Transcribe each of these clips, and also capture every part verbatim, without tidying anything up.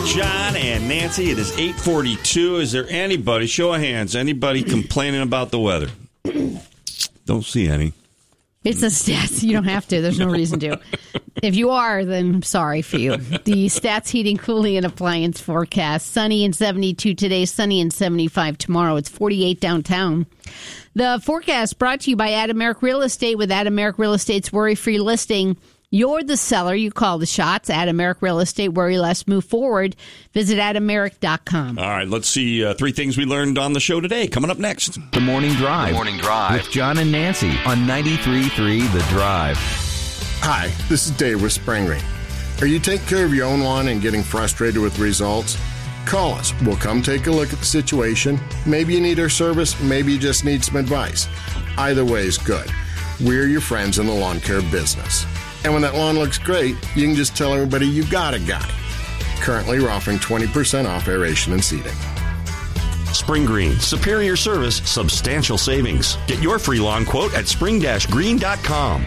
with John and Nancy. It is eight forty-two. Is there anybody, show of hands, anybody complaining about the weather? Don't see any. It's a stats. You don't have to. There's no reason to. If you are, then I'm sorry for you. The Stats Heating, Cooling, and Appliance forecast. Sunny and seventy-two today, sunny and seventy-five tomorrow. It's forty-eight downtown. The forecast brought to you by Adameric Real Estate. With Adameric Real Estate's worry-free listing, you're the seller. You call the shots. Adameric Real Estate. Worry less. Move forward. Visit adameric dot com. All right, let's see uh, three things we learned on the show today. Coming up next. The Morning Drive. The Morning Drive. With John and Nancy on ninety-three point three The Drive. Hi, this is Dave with Spring Green. Are you taking care of your own lawn and getting frustrated with results? Call us. We'll come take a look at the situation. Maybe you need our service. Maybe you just need some advice. Either way is good. We're your friends in the lawn care business. And when that lawn looks great, you can just tell everybody you got a guy. Currently, we're offering twenty percent off aeration and seeding. Spring Green. Superior service, substantial savings. Get your free lawn quote at spring green dot com.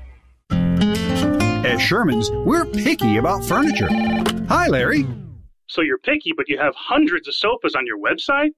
At Sherman's, we're picky about furniture. Hi, Larry. So you're picky, but you have hundreds of sofas on your website?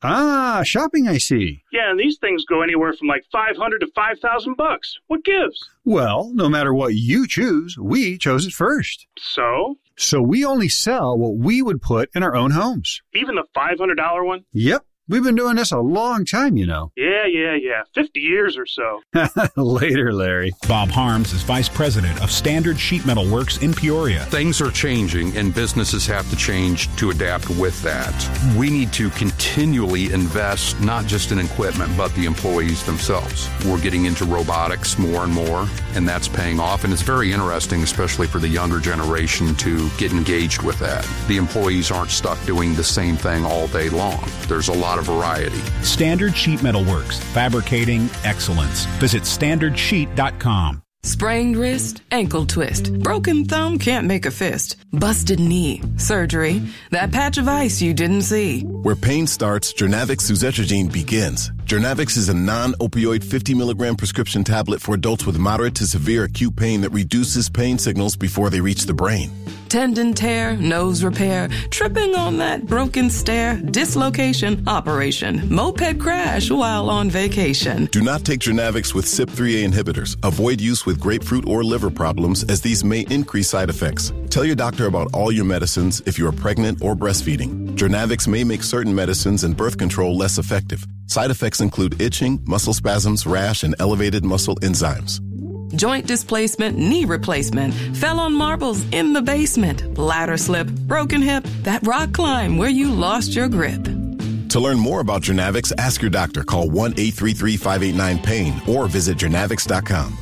Ah, shopping, I see. Yeah, and these things go anywhere from like five hundred to five thousand bucks. What gives? Well, no matter what you choose, we chose it first. So? So we only sell what we would put in our own homes. Even the five hundred dollars one? Yep. We've been doing this a long time, you know. Yeah, yeah, yeah. fifty years or so. Later, Larry. Bob Harms is Vice President of Standard Sheet Metal Works in Peoria. Things are changing, and businesses have to change to adapt with that. We need to continually invest, not just in equipment, but the employees themselves. We're getting into robotics more and more, and that's paying off. And it's very interesting, especially for the younger generation, to get engaged with that. The employees aren't stuck doing the same thing all day long. There's a lot of variety. Standard Sheet Metal Works, fabricating excellence. Visit standard sheet dot com. Sprained wrist, ankle twist, broken thumb can't make a fist, busted knee, surgery, that patch of ice you didn't see. Where pain starts, Jernavix suzetrigine begins. Jernavix is a non-opioid fifty milligram prescription tablet for adults with moderate to severe acute pain that reduces pain signals before they reach the brain. Tendon tear, nose repair, tripping on that broken stair, dislocation, operation, moped crash while on vacation. Do not take Jernavix with C Y P three A inhibitors. Avoid use with grapefruit or liver problems, as these may increase side effects. Tell your doctor about all your medicines if you are pregnant or breastfeeding. Jernavix may make certain medicines and birth control less effective. Side effects include itching, muscle spasms, rash, and elevated muscle enzymes. Joint displacement, knee replacement, fell on marbles in the basement, ladder slip, broken hip, that rock climb where you lost your grip. To learn more about Jernavix, ask your doctor. Call one eight three three, five eight nine, pain or visit jernavix dot com.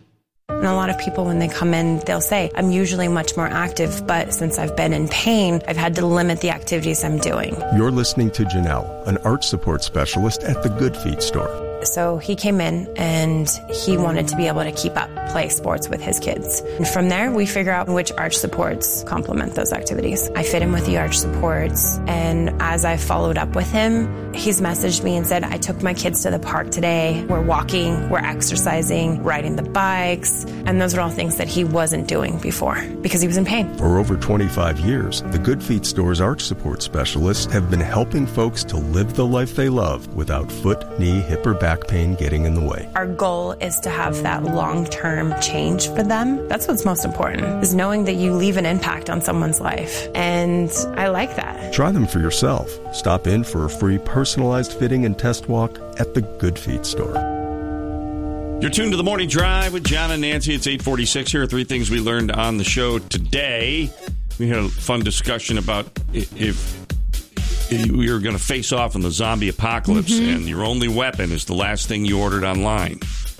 And a lot of people, when they come in, they'll say, I'm usually much more active, but since I've been in pain, I've had to limit the activities I'm doing. You're listening to Janelle, an arch support specialist at the Good Feet store. So he came in and he wanted to be able to keep up, play sports with his kids. And from there, we figure out which arch supports complement those activities. I fit him with the arch supports. And as I followed up with him, he's messaged me and said, I took my kids to the park today. We're walking, we're exercising, riding the bikes. And those are all things that he wasn't doing before because he was in pain. For over twenty-five years, the Good Feet store's arch support specialists have been helping folks to live the life they love without foot, knee, hip, or back pain getting in the way. Our goal is to have that long-term change for them. That's what's most important, is knowing that you leave an impact on someone's life. And I like that. Try them for yourself. Stop in for a free personalized fitting and test walk at the Good Feet store. You're tuned to the Morning Drive with John and Nancy. It's eight forty-six. Here are three things we learned on the show today. We had a fun discussion about if we are going to face off in the zombie apocalypse, mm-hmm. and your only weapon is the last thing you ordered online.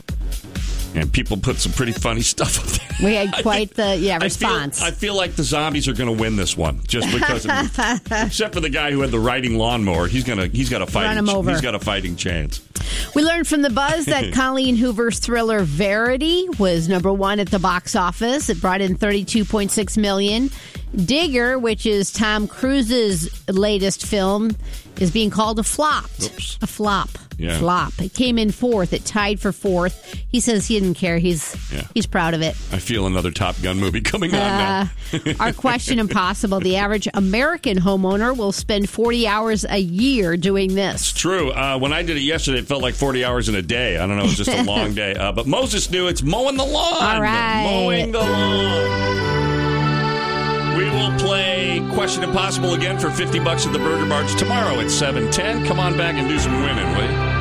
And people put some pretty funny stuff up there. We had quite think, the yeah response. I feel, I feel like the zombies are going to win this one, just because. Of, except for the guy who had the riding lawnmower, he's gonna he's got a fighting Run him over. he's got a fighting chance. We learned from the buzz that Colleen Hoover's thriller Verity was number one at the box office. It brought in thirty-two point six million dollars. Digger, which is Tom Cruise's latest film, is being called a flop. Oops. A flop. Yeah. Flop. It came in fourth. It tied for fourth. He says he didn't care. He's Yeah. he's proud of it. I feel another Top Gun movie coming on Uh, now. Our question impossible. The average American homeowner will spend forty hours a year doing this. True. Uh, when I did it yesterday, it felt like forty hours in a day. I don't know. It was just a long day. Uh, but Moses knew it's mowing the lawn. All right. Mowing the lawn. We will play Question Impossible again for fifty bucks at the Burger Barge tomorrow at seven ten. Come on back and do some winning, will you?